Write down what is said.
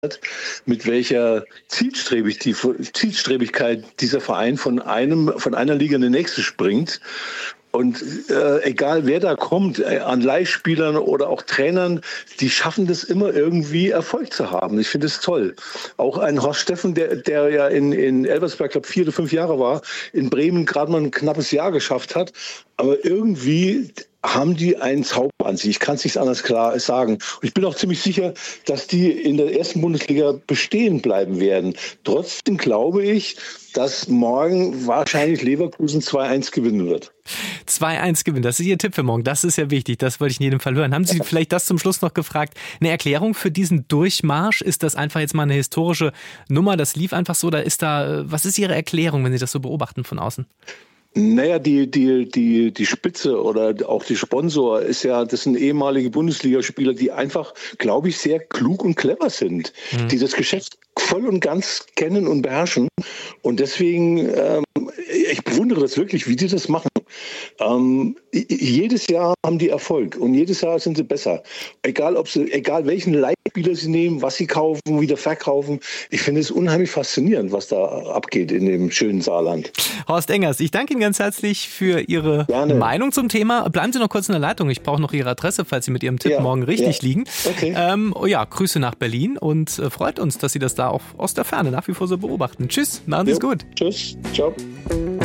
mit welcher Zielstrebigkeit dieser Verein von einer Liga in die nächste springt. Und egal wer da kommt, an Leihspielern oder auch Trainern, die schaffen das immer irgendwie Erfolg zu haben. Ich finde es toll. Auch ein Horst Steffen, der ja in Elversberg, glaube 4 oder 5 Jahre war, in Bremen gerade mal ein knappes Jahr geschafft hat. Aber irgendwie haben die einen Zauber an sich. Ich kann es nicht anders klar sagen. Und ich bin auch ziemlich sicher, dass die in der ersten Bundesliga bestehen bleiben werden. Trotzdem glaube ich, dass morgen wahrscheinlich Leverkusen 2-1 gewinnen wird. 2-1 gewinnen, das ist Ihr Tipp für morgen. Das ist ja wichtig, das wollte ich in jedem Fall hören. Haben Sie vielleicht das zum Schluss noch gefragt? Eine Erklärung für diesen Durchmarsch? Ist das einfach jetzt mal eine historische Nummer? Das lief einfach so? Oder was ist Ihre Erklärung, wenn Sie das so beobachten von außen? Naja, die Spitze oder auch die Sponsor das sind ehemalige Bundesligaspieler, die einfach, glaube ich, sehr klug und clever sind, die das Geschäft voll und ganz kennen und beherrschen. Und deswegen, ich bewundere das wirklich, wie die das machen. Jedes Jahr haben die Erfolg und jedes Jahr sind sie besser. Egal welchen Leihspieler sie nehmen, was sie kaufen, wieder verkaufen. Ich finde es unheimlich faszinierend, was da abgeht in dem schönen Saarland. Horst Engers, ich danke Ihnen ganz herzlich für Ihre Meinung zum Thema. Bleiben Sie noch kurz in der Leitung. Ich brauche noch Ihre Adresse, falls Sie mit Ihrem Tipp morgen richtig liegen. Okay. Grüße nach Berlin und freut uns, dass Sie das da auch aus der Ferne nach wie vor so beobachten. Tschüss, machen Sie es gut. Tschüss, ciao.